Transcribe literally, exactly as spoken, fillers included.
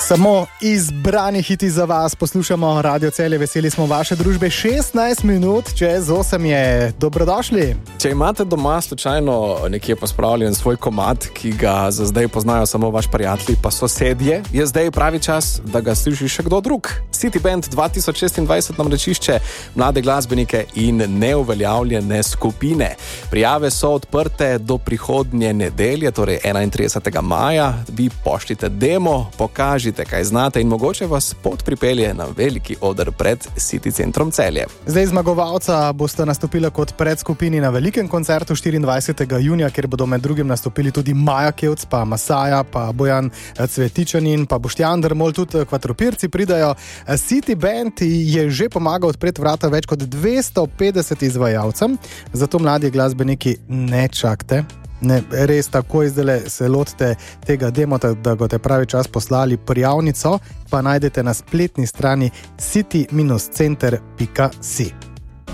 Samo izbrani hiti za vas, poslušamo Radio Celje, veseli smo vaše družbe, šestnajst minut čez osem je, dobrodošli. Če imate doma slučajno nekje pospravljen svoj komad, ki ga za zdaj poznajo samo vaš prijatelji pa sosedje, je zdaj pravi čas, da ga sliši še kdo drug. City Band dva tisoč šestindvajset nam rečišče mlade glasbenike in neuveljavljene skupine. Prijave so odprte do prihodnje nedelje, torej enaintridesetega maja. Vi pošljite demo, pokažite, kaj znate in mogoče vas pot pripelje na veliki oder pred City centrom Celje. Zdaj zmagovalca boste nastopili kot predskupini na velikem koncertu štiriindvajsetega junija, kjer bodo med drugim nastopili tudi Maja Kevc, pa Masaja, pa Bojan Cvetičanin, pa Boštjan Dermol, tudi Kvatropirci pridajo. City Band je že pomagal odpreti vrata več kot dvesto petdeset izvajalcem, zato mladi glasbeniki ne čakajte. Ne, res takoj zdaj se lotite tega demo, da ga te pravi čas poslali. Prijavnico pa najdete na spletni strani city center pika si.